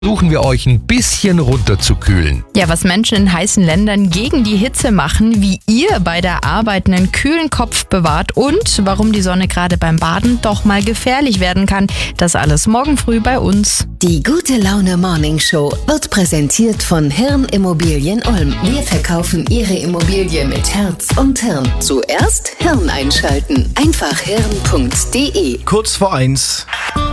Versuchen wir euch ein bisschen runterzukühlen. Ja, was Menschen in heißen Ländern gegen die Hitze machen, wie ihr bei der Arbeit einen kühlen Kopf bewahrt und warum die Sonne gerade beim Baden doch mal gefährlich werden kann. Das alles morgen früh bei uns. Die Gute Laune Morning Show wird präsentiert von Hirn Immobilien Ulm. Wir verkaufen Ihre Immobilie mit Herz und Hirn. Zuerst Hirn einschalten. Einfach hirn.de. Kurz vor 1.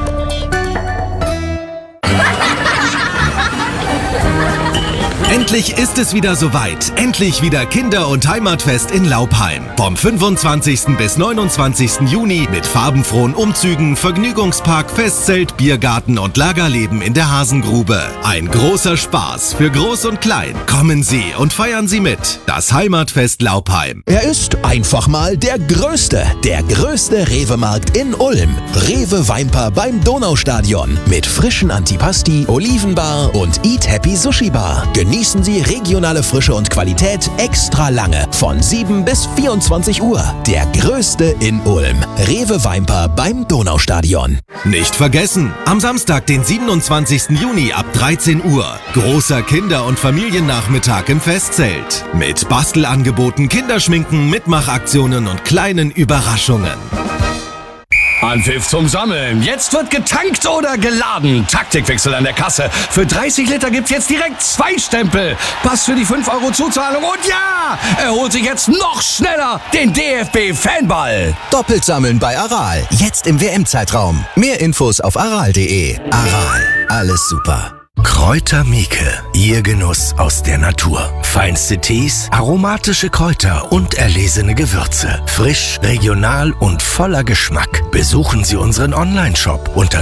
Endlich ist es wieder soweit. Endlich wieder Kinder- und Heimatfest in Laupheim. Vom 25. bis 29. Juni mit farbenfrohen Umzügen, Vergnügungspark, Festzelt, Biergarten und Lagerleben in der Hasengrube. Ein großer Spaß für Groß und Klein. Kommen Sie und feiern Sie mit. Das Heimatfest Laupheim. Er ist einfach mal der größte Rewe-Markt in Ulm. Rewe Weimper beim Donaustadion. Mit frischen Antipasti, Olivenbar und Eat Happy Sushi Bar. Genießen Sie regionale Frische und Qualität extra lange. Von 7 bis 24 Uhr. Der größte in Ulm. Rewe Weimper beim Donaustadion. Nicht vergessen, am Samstag, den 27. Juni ab 13 Uhr. Großer Kinder- und Familiennachmittag im Festzelt. Mit Bastelangeboten, Kinderschminken, Mitmachaktionen und kleinen Überraschungen. Anpfiff zum Sammeln. Jetzt wird getankt oder geladen. Taktikwechsel an der Kasse. Für 30 Liter gibt's jetzt direkt 2 Stempel. Pass für die 5 € Zuzahlung. Und ja, er holt sich jetzt noch schneller den DFB-Fanball. Doppelt sammeln bei Aral. Jetzt im WM-Zeitraum. Mehr Infos auf aral.de. Aral. Alles super. Kräuter Mieke, Ihr Genuss aus der Natur. Feinste Tees, aromatische Kräuter und erlesene Gewürze. Frisch, regional und voller Geschmack. Besuchen Sie unseren Online-Shop unter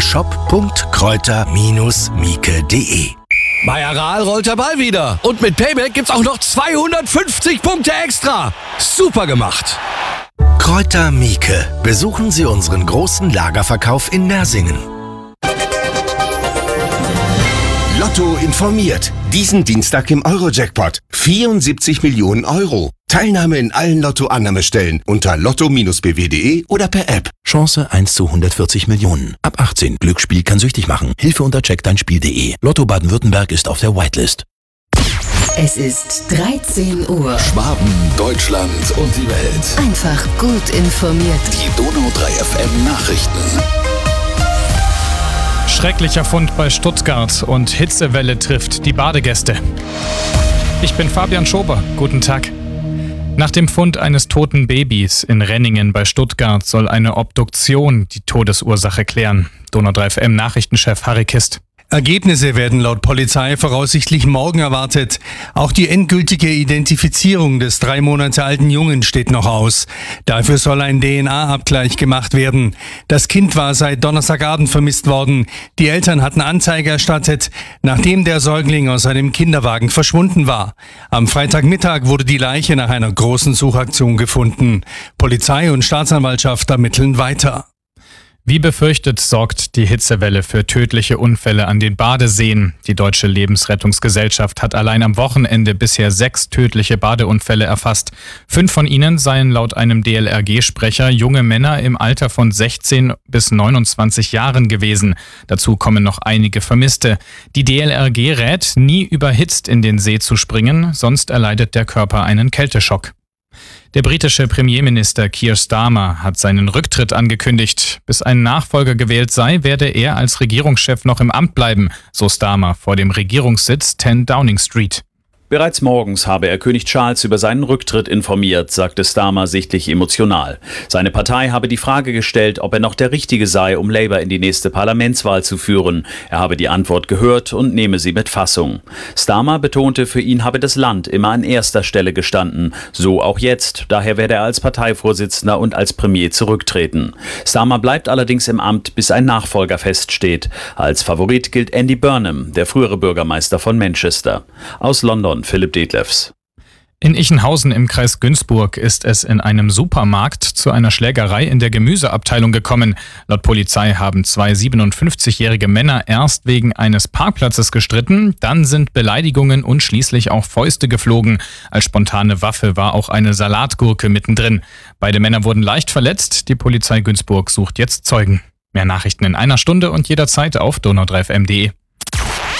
shop.kräuter-mieke.de. Bei Aral rollt der Ball wieder. Und mit Payback gibt's auch noch 250 Punkte extra. Super gemacht. Kräuter Mieke. Besuchen Sie unseren großen Lagerverkauf in Nersingen. Lotto informiert. Diesen Dienstag im Euro-Jackpot. 74 Millionen Euro. Teilnahme in allen Lotto-Annahmestellen unter lotto-bw.de oder per App. Chance 1 zu 140 Millionen. Ab 18. Glücksspiel kann süchtig machen. Hilfe unter checkdeinspiel.de. Lotto Baden-Württemberg ist auf der Whitelist. Es ist 13 Uhr. Schwaben, Deutschland und die Welt. Einfach gut informiert. Die Donau 3 FM Nachrichten. Schrecklicher Fund bei Stuttgart und Hitzewelle trifft die Badegäste. Ich bin Fabian Schober. Guten Tag. Nach dem Fund eines toten Babys in Renningen bei Stuttgart soll eine Obduktion die Todesursache klären. Donau 3 FM Nachrichtenchef Harry Kist. Ergebnisse werden laut Polizei voraussichtlich morgen erwartet. Auch die endgültige Identifizierung des 3 Monate alten Jungen steht noch aus. Dafür soll ein DNA-Abgleich gemacht werden. Das Kind war seit Donnerstagabend vermisst worden. Die Eltern hatten Anzeige erstattet, nachdem der Säugling aus einem Kinderwagen verschwunden war. Am Freitagmittag wurde die Leiche nach einer großen Suchaktion gefunden. Polizei und Staatsanwaltschaft ermitteln weiter. Wie befürchtet sorgt die Hitzewelle für tödliche Unfälle an den Badeseen. Die Deutsche Lebensrettungsgesellschaft hat allein am Wochenende bisher 6 tödliche Badeunfälle erfasst. 5 von ihnen seien laut einem DLRG-Sprecher junge Männer im Alter von 16 bis 29 Jahren gewesen. Dazu kommen noch einige Vermisste. Die DLRG rät, nie überhitzt in den See zu springen, sonst erleidet der Körper einen Kälteschock. Der britische Premierminister Keir Starmer hat seinen Rücktritt angekündigt. Bis ein Nachfolger gewählt sei, werde er als Regierungschef noch im Amt bleiben, so Starmer vor dem Regierungssitz 10 Downing Street. Bereits morgens habe er König Charles über seinen Rücktritt informiert, sagte Starmer sichtlich emotional. Seine Partei habe die Frage gestellt, ob er noch der Richtige sei, um Labour in die nächste Parlamentswahl zu führen. Er habe die Antwort gehört und nehme sie mit Fassung. Starmer betonte, für ihn habe das Land immer an erster Stelle gestanden. So auch jetzt. Daher werde er als Parteivorsitzender und als Premier zurücktreten. Starmer bleibt allerdings im Amt, bis ein Nachfolger feststeht. Als Favorit gilt Andy Burnham, der frühere Bürgermeister von Manchester. Aus London Philipp Detlefs. In Ichenhausen im Kreis Günzburg ist es in einem Supermarkt zu einer Schlägerei in der Gemüseabteilung gekommen. Laut Polizei haben 2 57-jährige Männer erst wegen eines Parkplatzes gestritten, dann sind Beleidigungen und schließlich auch Fäuste geflogen. Als spontane Waffe war auch eine Salatgurke mittendrin. Beide Männer wurden leicht verletzt. Die Polizei Günzburg sucht jetzt Zeugen. Mehr Nachrichten in einer Stunde und jederzeit auf donau3fm.de.